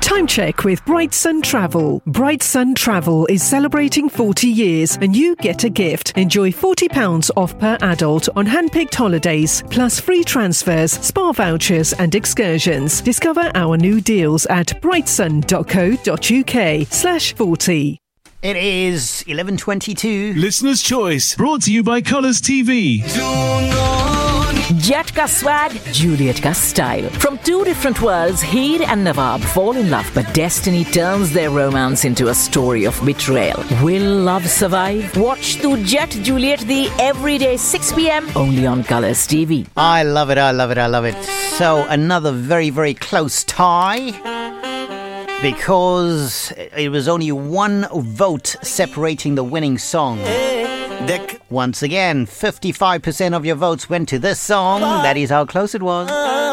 Time check with Bright Sun Travel. Bright Sun Travel is celebrating 40 years and you get a gift. Enjoy £40 off per adult on hand-picked holidays, plus free transfers, spa vouchers and excursions. Discover our new deals at brightsun.co.uk/40. It is 11:22. Listener's Choice, brought to you by Colours TV. Jet ka swag, Juliet ka style. From two different worlds, Heer and Nawab fall in love, but destiny turns their romance into a story of betrayal. Will love survive? Watch Tu Jet Juliet the everyday 6 p.m. only on Colours TV. I love it. So another very, very close tie, because it was only one vote separating the winning song. Once again, 55% of your votes went to this song. That is how close it was.